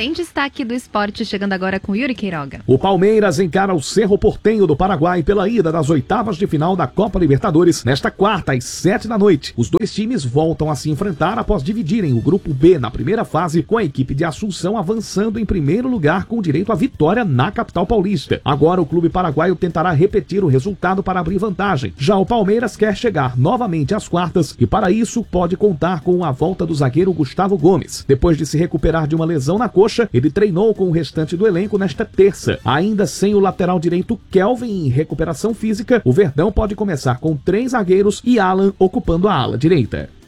Tem destaque do esporte chegando agora com Yuri Queiroga. O Palmeiras encara o Cerro Porteño do Paraguai pela ida das oitavas de final da Copa Libertadores nesta quarta às 7 da noite. Os dois times voltam a se enfrentar após dividirem o grupo B na primeira fase, com a equipe de Assunção avançando em primeiro lugar com direito à vitória na capital paulista. Agora o clube paraguaio tentará repetir o resultado para abrir vantagem. Já o Palmeiras quer chegar novamente às quartas e para isso pode contar com a volta do zagueiro Gustavo Gomes. Depois de se recuperar de uma lesão na coxa, ele treinou com o restante do elenco nesta terça. Ainda sem o lateral direito Kelvin em recuperação física, o Verdão pode começar com 3 zagueiros e Alan ocupando a ala direita.